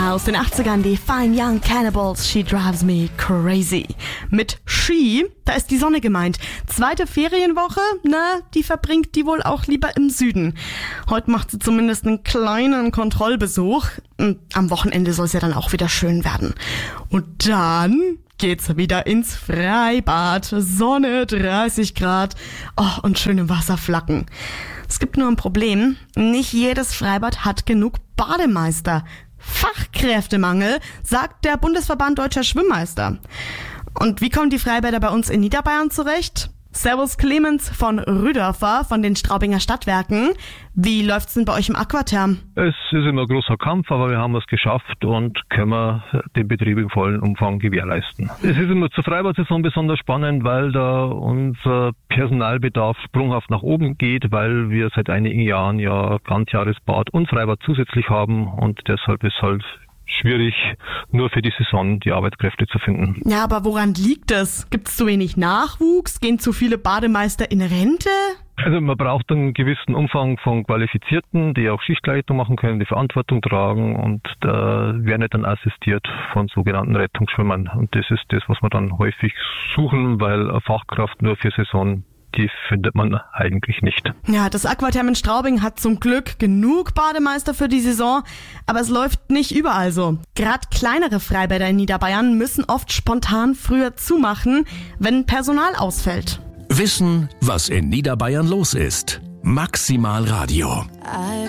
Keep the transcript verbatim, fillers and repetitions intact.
Aus den achtzigern die Fine Young Cannibals, She Drives Me Crazy. Mit She, da ist die Sonne gemeint. Zweite Ferienwoche, na, die verbringt die wohl auch lieber im Süden. Heute macht sie zumindest einen kleinen Kontrollbesuch. Am Wochenende soll es ja dann auch wieder schön werden. Und dann geht's wieder ins Freibad. Sonne, dreißig Grad, oh, und schöne Wasserflacken. Es gibt nur ein Problem. Nicht jedes Freibad hat genug Bademeister. Fachkräftemangel, sagt der Bundesverband Deutscher Schwimmmeister. Und wie kommen die Freibäder bei uns in Niederbayern zurecht? Servus Clemens von Rüdorfer von den Straubinger Stadtwerken. Wie läuft's denn bei euch im Aquatherm? Es ist immer ein großer Kampf, aber wir haben es geschafft und können wir den Betrieb im vollen Umfang gewährleisten. Es ist immer zur Freibad-Saison besonders spannend, weil da unser Personalbedarf sprunghaft nach oben geht, weil wir seit einigen Jahren ja Ganzjahresbad und Freibad zusätzlich haben und deshalb ist halt schwierig, nur für die Saison die Arbeitskräfte zu finden. Ja, aber woran liegt es? Gibt es zu wenig Nachwuchs? Gehen zu viele Bademeister in Rente? Also man braucht einen gewissen Umfang von Qualifizierten, die auch Schichtleitung machen können, die Verantwortung tragen und da werden dann assistiert von sogenannten Rettungsschwimmern. Und das ist das, was wir dann häufig suchen, weil eine Fachkraft nur für Saison, die findet man eigentlich nicht. Ja, das Aquatherm in Straubing hat zum Glück genug Bademeister für die Saison, aber es läuft nicht überall so. Gerade kleinere Freibäder in Niederbayern müssen oft spontan früher zumachen, wenn Personal ausfällt. Wissen, was in Niederbayern los ist. Maximal Radio.